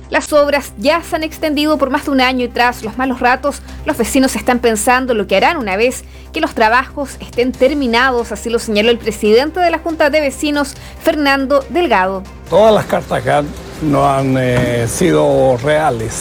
Las obras ya se han extendido por más de un año y tras los malos ratos, los vecinos están pensando lo que harán una vez que los trabajos estén terminados, así lo señaló el presidente de la Junta de Vecinos, Fernando Delgado. Todas las cartas acá no han sido reales.